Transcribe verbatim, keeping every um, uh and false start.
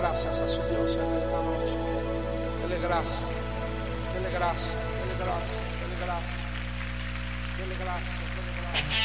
gracias a su Dios en esta noche. Dele gracias, dele gracias, dele gracias, dele gracias, dele gracias, dele gracias.